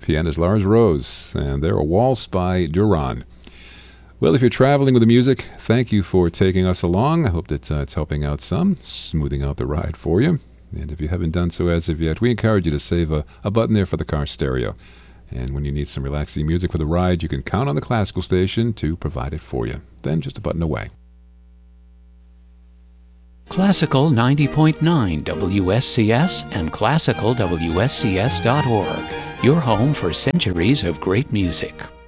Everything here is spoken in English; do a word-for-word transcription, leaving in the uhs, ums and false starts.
pianist Lars Rose, and they're a waltz by Duran. Well, if you're traveling with the music, thank you for taking us along. I hope that uh, it's helping out some, smoothing out the ride for you. And if you haven't done so as of yet, we encourage you to save a, a button there for the car stereo. And when you need some relaxing music for the ride, you can count on the classical station to provide it for you. Then just a button away. Classical ninety point nine W S C S and classical W S C S dot org, your home for centuries of great music.